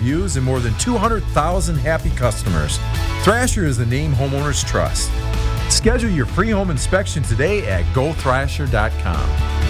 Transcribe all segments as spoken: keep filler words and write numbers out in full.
reviews and more than two hundred thousand happy customers. Thrasher is the name homeowners trust. Schedule your free home inspection today at go thrasher dot com.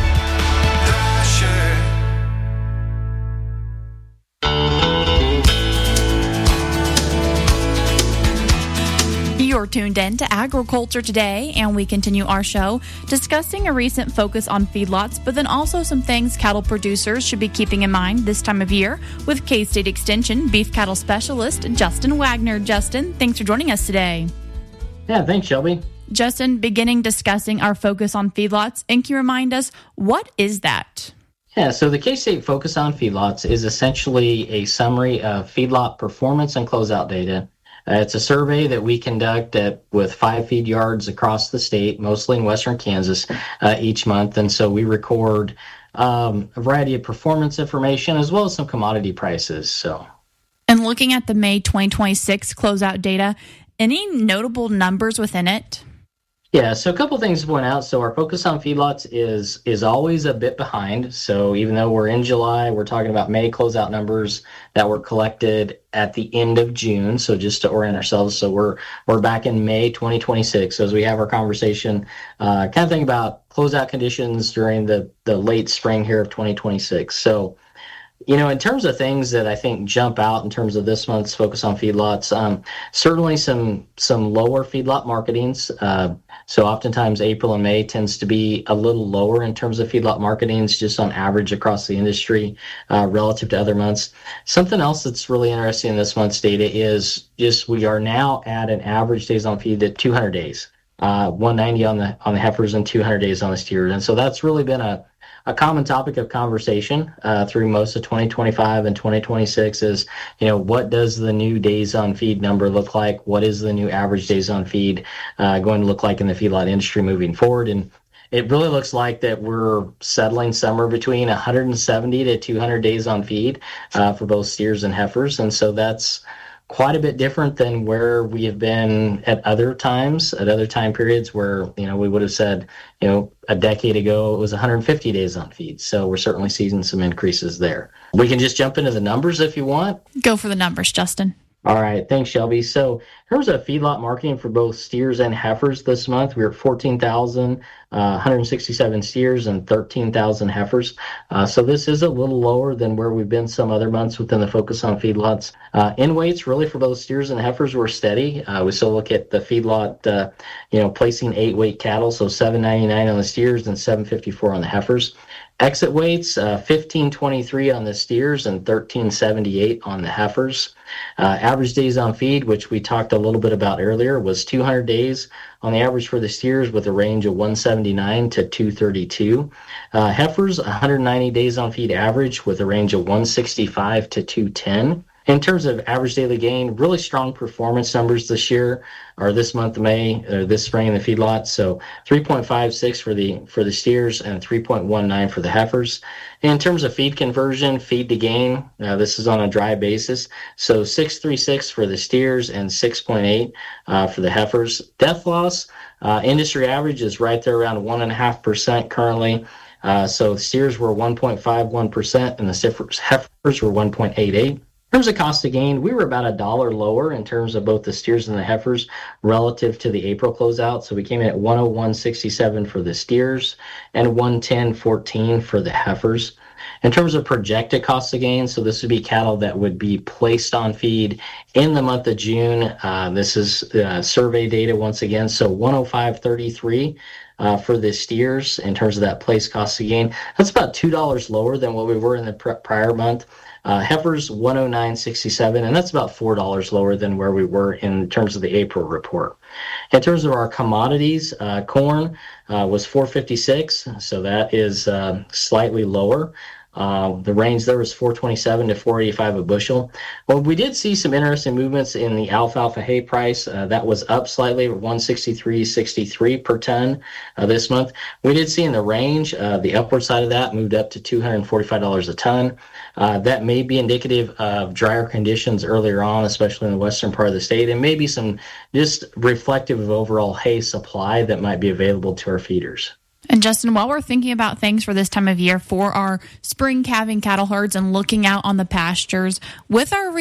You're tuned in to Agriculture Today, and we continue our show discussing a recent focus on feedlots, but then also some things cattle producers should be keeping in mind this time of year with K-State Extension beef cattle specialist Justin Wagner. Justin, thanks for joining us today. Yeah, thanks, Shelby. Justin, beginning discussing our focus on feedlots, and can you remind us, what is that? Yeah, so the K-State Focus on Feedlots is essentially a summary of feedlot performance and closeout data. Uh, it's a survey that we conduct at, with five feed yards across the state, mostly in western Kansas, uh, each month. And so we record um, a variety of performance information as well as some commodity prices. So, And looking at the May twenty twenty-six closeout data, any notable numbers within it? Yeah, so a couple things to point out. So our focus on feedlots is is always a bit behind. So even though we're in July, we're talking about May closeout numbers that were collected at the end of June. So just to orient ourselves, so we're we're back in May twenty twenty-six. So as we have our conversation, uh, kind of think about closeout conditions during the the late spring here of twenty twenty-six. So, you know, in terms of things that I think jump out in terms of this month's focus on feedlots, um, certainly some some lower feedlot marketings. Uh, so oftentimes April and May tends to be a little lower in terms of feedlot marketings, just on average across the industry uh, relative to other months. Something else that's really interesting in this month's data is just we are now at an average days on feed at two hundred days, uh, one ninety on the on the heifers and two hundred days on the steers, and so that's really been a A common topic of conversation uh, through most of twenty twenty-five and twenty twenty-six is, you know, what does the new days on feed number look like? What is the new average days on feed uh, going to look like in the feedlot industry moving forward? And it really looks like that we're settling somewhere between one hundred seventy to two hundred days on feed uh, for both steers and heifers. And so that's quite a bit different than where we have been at other times, at other time periods where, you know, we would have said, you know, a decade ago it was one hundred fifty days on feed. So we're certainly seeing some increases there. We can just jump into the numbers if you want. Go for the numbers, Justin. All right. Thanks, Shelby. So in terms of feedlot marketing for both steers and heifers this month, we were at fourteen thousand one hundred sixty-seven steers and thirteen thousand heifers. Uh, so this is a little lower than where we've been some other months within the focus on feedlots. Uh, in weights, really for both steers and heifers, were steady. Uh, we still look at the feedlot, uh, you know, placing eight weight cattle, so seven ninety-nine on the steers and seven fifty-four on the heifers. Exit weights, uh, fifteen twenty-three on the steers and thirteen seventy-eight on the heifers. Uh, average days on feed, which we talked a little bit about earlier, was two hundred days on the average for the steers with a range of one seventy-nine to two thirty-two. Uh, heifers, one hundred ninety days on feed average with a range of one sixty-five to two ten. In terms of average daily gain, really strong performance numbers this year, or this month of May, or this spring in the feedlot. So three point five six for the for the steers and three point one nine for the heifers. In terms of feed conversion, feed to gain, uh, this is on a dry basis. So six thirty-six for the steers and six point eight uh, for the heifers. Death loss, uh, industry average is right there around one point five percent currently. Uh, so steers were one point five one percent and the heifers were one point eight eight. In terms of cost of gain, we were about a dollar lower in terms of both the steers and the heifers relative to the April closeout. So we came in at one oh one sixty-seven for the steers and one ten fourteen for the heifers. In terms of projected cost of gain, so this would be cattle that would be placed on feed in the month of June. Uh, this is uh, survey data once again. So one oh five thirty-three uh, for the steers in terms of that place cost of gain. That's about two dollars lower than what we were in the pr- prior month. Uh, heifers, one oh nine sixty-seven, and that's about four dollars lower than where we were in terms of the April report. In terms of our commodities, uh, corn uh, was four fifty-six, so that is uh, slightly lower. Uh, the range there was four twenty-seven to four eighty-five a bushel. Well, we did see some interesting movements in the alfalfa hay price. Uh, that was up slightly, one sixty-three sixty-three per ton uh, this month. We did see in the range, uh, the upward side of that moved up to two hundred forty-five dollars a ton. Uh, that may be indicative of drier conditions earlier on, especially in the western part of the state, and maybe some just reflective of overall hay supply that might be available to our feeders. And Justin, while we're thinking about things for this time of year for our spring calving cattle herds and looking out on the pastures, with our